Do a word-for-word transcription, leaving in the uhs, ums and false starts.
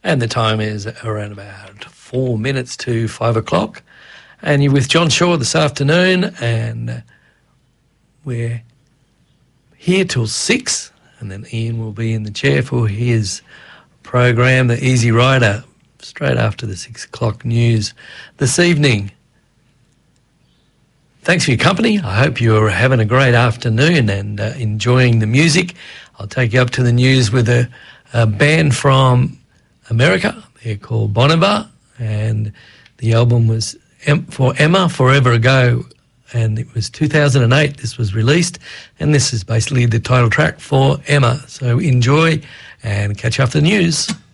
And the time is around about four minutes to five o'clock. And you're with John Shaw this afternoon, and we're here till six. And then Ian will be in the chair for his program, The Easy Rider, straight after the six o'clock news this evening. Thanks for your company. I hope you're having a great afternoon and uh, enjoying the music. I'll take you up to the news with a, a band from America. They're called Bon Iver, and the album was em- for Emma, Forever Ago, and it was two thousand eight this was released, and this is basically the title track for Emma. So enjoy and catch you after the news.